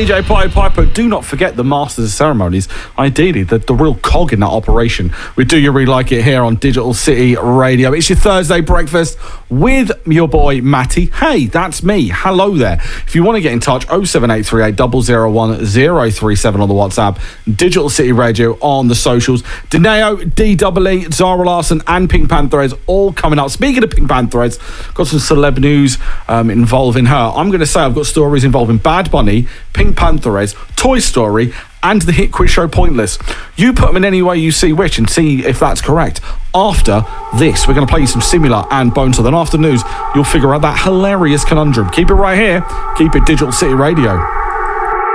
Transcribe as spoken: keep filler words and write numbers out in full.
J Pied Piper. Do not forget the Masters of Ceremonies. Ideally, the, the real cog in that operation. We Do You Really Like It here on Digital City Radio. It's your Thursday breakfast with your boy Matty. Hey, that's me. Hello there. If you want to get in touch, oh seven eight three eight, zero zero one, zero three seven on the WhatsApp, Digital City Radio on the socials. Deneo, D W E, Zara Larson and Pink Pantheress all coming up. Speaking of Pink Pantheress, got some celeb news um, involving her. I'm going to say I've got stories involving Bad Bunny, Pink Pantheress, Toy Story and the hit quiz show Pointless. You put them in any way you see which and see if that's correct. After this, we're going to play you some Similar and Bones. So then after news, you'll figure out that hilarious conundrum. Keep it right here. Keep it Digital City Radio.